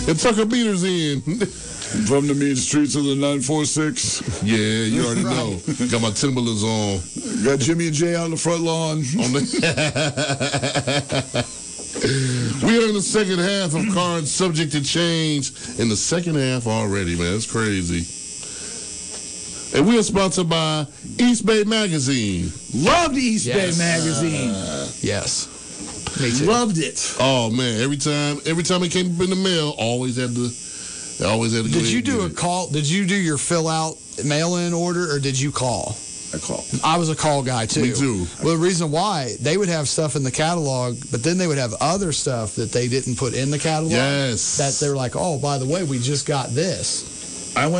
And Tucker Beater's in. From the mean streets of the 946. Yeah, you already know. Got my Timberlands on. Got Jimmy and Jay out on the front lawn. We are in the second half of Cards Subject to Change. In the second half already, man. It's crazy. And we are sponsored by East Bay Magazine. Loved East Bay Magazine. Yes. Me too. Loved it. Oh man, every time it came up in the mail, always had to go. Did you do a call? Did you do your fill out mail-in order, or did you call? I called. I was a call guy too. Me too. Well, the reason why, they would have stuff in the catalog, but then they would have other stuff that they didn't put in the catalog. Yes. That they're like, oh, by the way, we just got this. I went